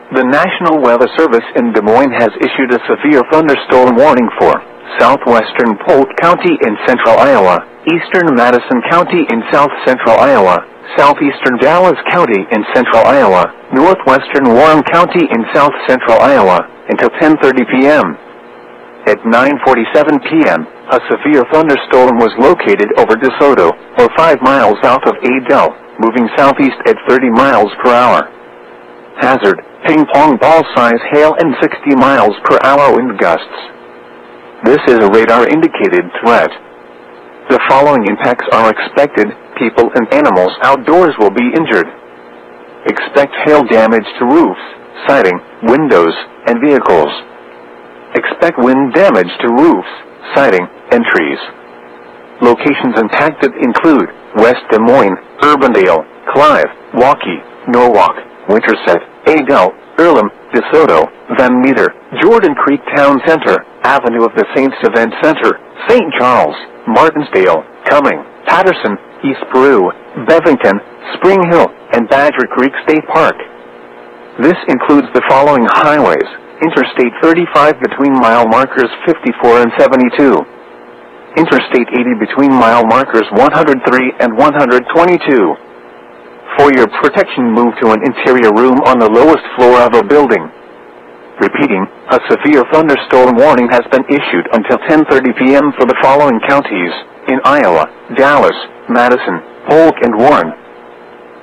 The National Weather Service in Des Moines has issued a severe thunderstorm warning for southwestern Polk County in central Iowa, eastern Madison County in south-central Iowa, southeastern Dallas County in central Iowa, northwestern Warren County in south-central Iowa, until 10:30 p.m. At 9:47 p.m., a severe thunderstorm was located over DeSoto, or 5 miles south of Adel, moving southeast at 30 miles per hour. Hazard, ping-pong ball-size hail and 60 miles per hour wind gusts. This is a radar-indicated threat. The following impacts are expected: people and animals outdoors will be injured. Expect hail damage to roofs, siding, windows, and vehicles. Expect wind damage to roofs, siding, and trees. Locations impacted include West Des Moines, Urbandale, Clive, Waukee, Norwalk, Winterset, Adel, Earlham, DeSoto, Van Meter, Jordan Creek Town Center, Avenue of the Saints Event Center, St. Charles, Martinsdale, Cumming, Patterson, East Peru, Bevington, Spring Hill, and Badger Creek State Park. This includes the following highways: Interstate 35 between mile markers 54 and 72. Interstate 80 between mile markers 103 and 122. For your protection, move to an interior room on the lowest floor of a building. Repeating, a severe thunderstorm warning has been issued until 10:30 p.m. for the following counties in Iowa: Dallas, Madison, Polk, and Warren.